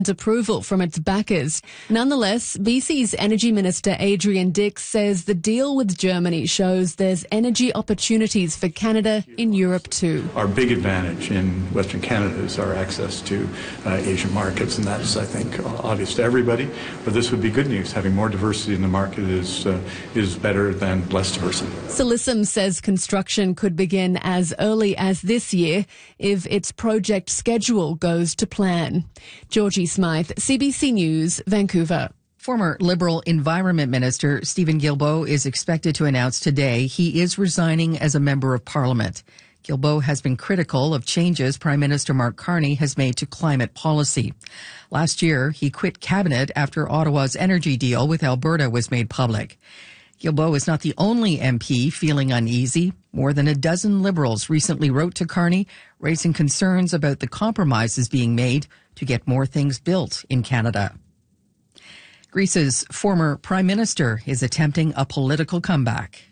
approval from its backers. Nonetheless, BC's Energy Minister Adrian Dix says the deal with Germany shows there's energy opportunities for Canada in Europe too. Our big advantage in Western Canada is our access to Asian markets, and that's, I think, obvious to everybody. But this would be good news. Having more diversity in the market is better than less diversity. Salicum says construction could begin as early as this year if its project schedule goes to plan. Georgie Smythe, CBC News, Vancouver. Former Liberal Environment Minister Steven Guilbeault is expected to announce today he is resigning as a Member of Parliament. Guilbeault has been critical of changes Prime Minister Mark Carney has made to climate policy. Last year, he quit cabinet after Ottawa's energy deal with Alberta was made public. Guilbeault is not the only MP feeling uneasy. More than a dozen Liberals recently wrote to Carney, raising concerns about the compromises being made to get more things built in Canada. Greece's former Prime Minister is attempting a political comeback.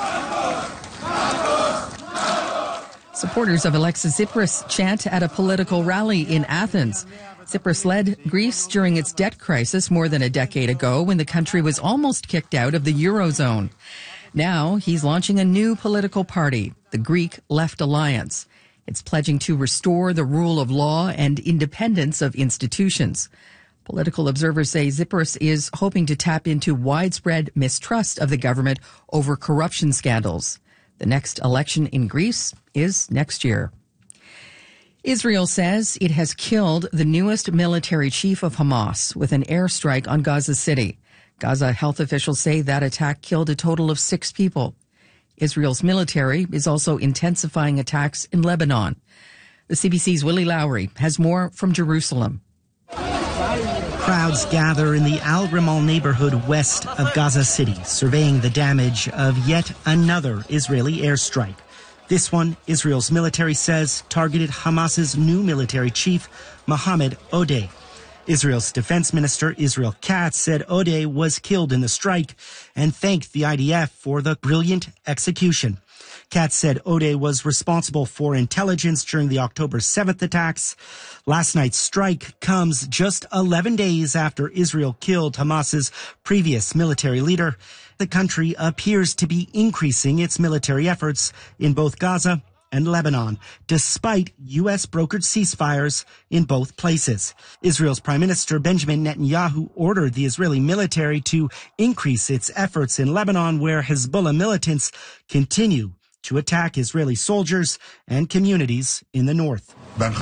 Supporters of Alexis Tsipras chant at a political rally in Athens. Tsipras led Greece during its debt crisis more than a decade ago when the country was almost kicked out of the Eurozone. Now he's launching a new political party, the Greek Left Alliance. It's pledging to restore the rule of law and independence of institutions. Political observers say Tsipras is hoping to tap into widespread mistrust of the government over corruption scandals. The next election in Greece is next year. Israel says it has killed the newest military chief of Hamas with an airstrike on Gaza City. Gaza health officials say that attack killed a total of 6 people. Israel's military is also intensifying attacks in Lebanon. The CBC's Willie Lowry has more from Jerusalem. Crowds gather in the Al Rimal neighborhood west of Gaza City, surveying the damage of yet another Israeli airstrike. This one, Israel's military says, targeted Hamas's new military chief, Mohammed Odeh. Israel's defense minister, Israel Katz, said Odeh was killed in the strike and thanked the IDF for the brilliant execution. Katz said Odeh was responsible for intelligence during the October 7th attacks. Last night's strike comes just 11 days after Israel killed Hamas's previous military leader. The country appears to be increasing its military efforts in both Gaza and Lebanon, despite U.S. brokered ceasefires in both places. Israel's Prime Minister Benjamin Netanyahu ordered the Israeli military to increase its efforts in Lebanon, where Hezbollah militants continue to attack Israeli soldiers and communities in the north.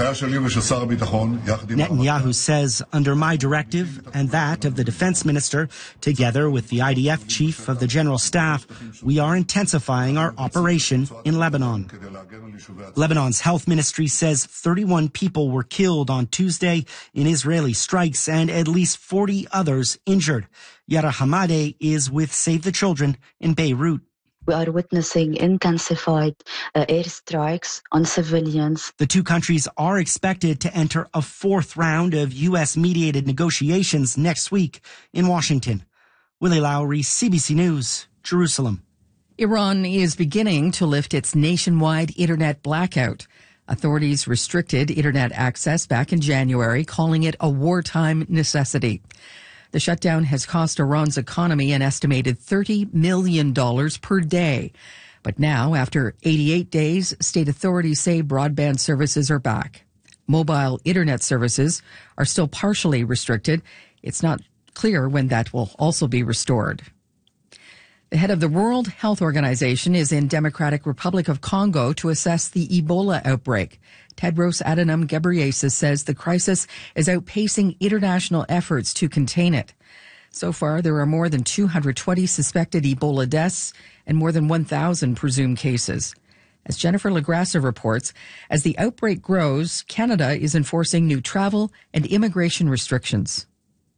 Netanyahu says, under my directive and that of the defense minister, together with the IDF chief of the general staff, we are intensifying our operation in Lebanon. Lebanon's health ministry says 31 people were killed on Tuesday in Israeli strikes and at least 40 others injured. Yara Hamadeh is with Save the Children in Beirut. We are witnessing intensified airstrikes on civilians. The two countries are expected to enter a 4th round of U.S.-mediated negotiations next week in Washington. Willie Lowry, CBC News, Jerusalem. Iran is beginning to lift its nationwide internet blackout. Authorities restricted internet access back in January, calling it a wartime necessity. The shutdown has cost Iran's economy an estimated $30 million per day. But now, after 88 days, state authorities say broadband services are back. Mobile internet services are still partially restricted. It's not clear when that will also be restored. The head of the World Health Organization is in Democratic Republic of Congo to assess the Ebola outbreak. Tedros Adhanom Ghebreyesus says the crisis is outpacing international efforts to contain it. So far, there are more than 220 suspected Ebola deaths and more than 1,000 presumed cases. As Jennifer Lagrassa reports, as the outbreak grows, Canada is enforcing new travel and immigration restrictions.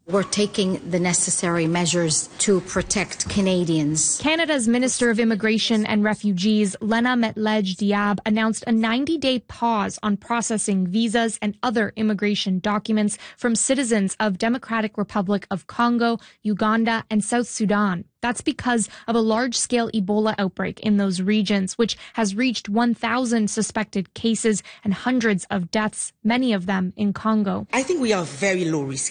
We're taking the necessary measures to protect Canadians. Canada's Minister of Immigration and Refugees, Lena Metlej-Diab, announced a 90-day pause on processing visas and other immigration documents from citizens of Democratic Republic of Congo, Uganda, and South Sudan. That's because of a large-scale Ebola outbreak in those regions, which has reached 1,000 suspected cases and hundreds of deaths, many of them in Congo. I think we are very low risk